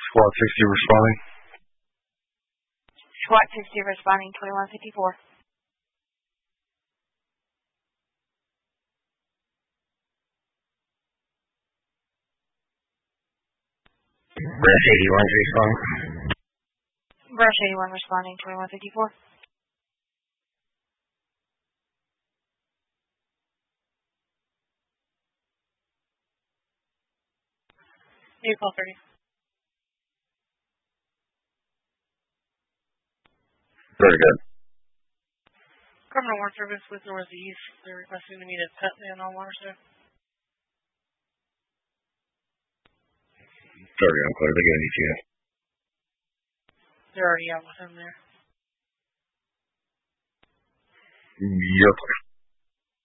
SWAT 60 responding. SWAT 60 responding, 2154. Brush 81 responding. Brush 81 responding, 2154. April 30. Very good. Criminal Warrant Service with Northeast. They're requesting to meet at Petland on Waterstone. Very unclear. They're going to need you. They're already out with him there. You're clear.